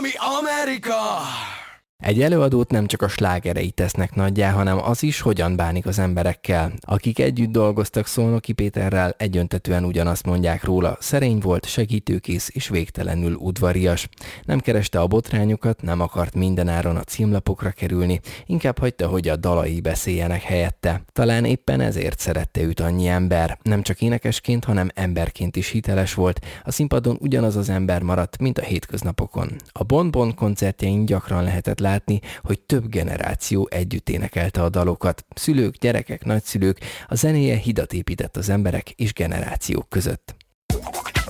ami Amerika! Egy előadót nem csak a slágerei tesznek nagyjá, hanem az is, hogyan bánik az emberekkel. Akik együtt dolgoztak Szolnoki Péterrel, egyöntetűen ugyanazt mondják róla, szerény volt, segítőkész és végtelenül udvarias. Nem kereste a botrányokat, nem akart mindenáron a címlapokra kerülni, inkább hagyta, hogy a dalai beszéljenek helyette. Talán éppen ezért szerette őt annyi ember. Nem csak énekesként, hanem emberként is hiteles volt. A színpadon ugyanaz az ember maradt, mint a hétköznapokon. A Bon-Bon koncertjein gyakran lehetett látni, hogy több generáció együtt énekelte a dalokat. Szülők, gyerekek, nagyszülők, a zenéje hidat épített az emberek és generációk között.